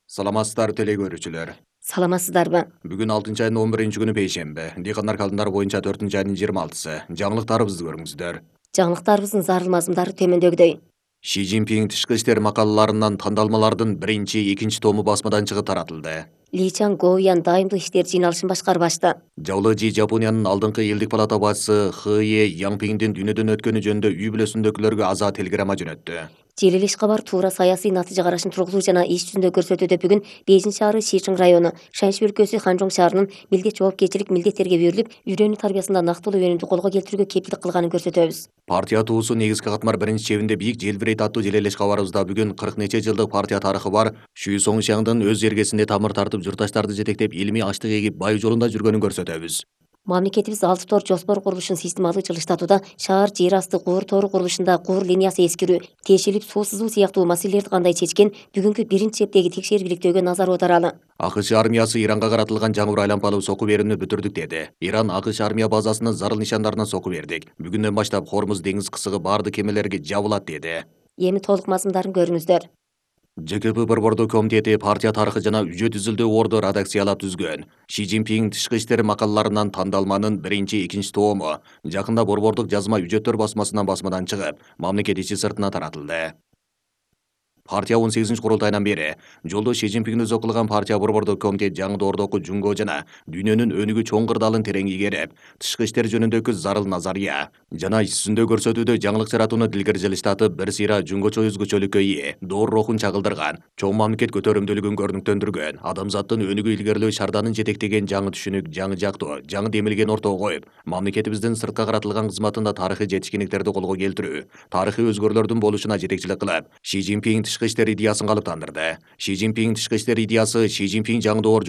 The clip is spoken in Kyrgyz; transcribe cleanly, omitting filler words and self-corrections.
Саламатсыздар теле көрүүчүлөр. Саламатсыздарбы? Бүгүн 6 айдын 11 күнү пейшемби. Дыйкандар калымдары боюнча 4 айдын 26-сы. Жаңылыктарыбызды көрүңүздөр. Жаңылыктарыбыздын зарыл мазмундары төмөндөгүдөй. Ши Цзиньпин тышкы иштер макалаларынан тандалмалардын биринчи, экинчи тому басмадан чыгып таратылды. Ли Чан Гоуян дайымдык иштер жыйналышын башкарып ачты. Жабылы Жи Жапониянын алдыңкы элдик палата башчысы Хэ Янпиңдин дүйнөдөн өткөнү жөнүндө үй бүлөсүндөгүлөргө аза телеграмма жөнөттү. Желилиш кабар туура саясий натыйжа карашын тургузуу жана иш жүзүндө көрсөтүүдө бүгүн Бейжиң шаары Шичиң району, Шаньши өлкөсү Ханчжоң шаарынын милдет жоопкерчилик милдеттерге берилип, үйрөнүү тарбиясында нактылуу өнүмдү колго келтирүүгө кепилдик кылганын көрсөтөбүз. Партия туусу негизги катмар биринчи чебинде бийик желбирейт аттуу желелеш кабарыбызда бүгүн 40 нече жылдык партия тарыхы бар Шүй Соңшяңдын өз жергесинде тамыр тартып журтташтарды жетектеп илимий ачлык эгип бай жолунда жүргөнүн көрсөтөбүз. Мамлекетибиз 6 тор жоспор курулушун системалдык жылыштатууда шаар жер асты куур тору курулушунда куур линиясы эскирүү, тешилип суу сызуу сыяктуу маселелерди кандай чечкен бүгүнкү биринчи чептеги текшерүүлүктөөгө назар аударалы. АКШ армиясы Иранга каратылган жаңбыр айлампалуу соку берүүнү бүтүрдүк деди. Иран АКШ армия базасынын зарыл нишандарына соку бердик. Бүгүндөн баштап Хормуз деңиз кысыгы баардык кемелерге жабылат деди. Эми толук мазмундарын көрүңүздөр. ЖКП Борбордук комитети партия тарыхы жана үжө түзүлдүү орду редакциялап түзгөн. Ши Цзиньпин тышкы иштер макалаларынан тандалманын биринчи, экинчи тому жакында борбордук жазма үжөттөр басмадан чыгып, мамлекет ичи сыртына таратылды. Партия 18 курултайынан бери жолдо Ши Цзиньпин өзү кылган партия борбордук комитет жаңы доордоку жунго жана дүйнөнүн өнүгүү чоң кырдаалын терең игерип, тышкы иштер жөнүндөгү зарыл назария жана иш жүзүндө көрсөтүүдө жаңылык жаратууну дилгер жылыштатып, бир сыйра жунгочо өзгөчөлүккө ээ, доор рухун чагылдырган, чоң мамлекет көтөрүмдүүлүгүн көрүнүктөндүргөн, адамзаттын өнүгүү илгерлөө шарданын жетектеген жаңы түшүнүк, жаңы жактоо, жаңы демилген ортого коюп, мамлекетибиздин сыртка каратылган кызматында тарыхый жетишкендиктерди колго келтирүү, тарыхый өзгөрүүлөрдүн болушуна жетекчилик кылып, Ши Цзиньпин тышкы иштер идеясын калыптандырды. Ши Цзиньпин тышкы иштер идеясы Ши Цзиньпин жаңы доор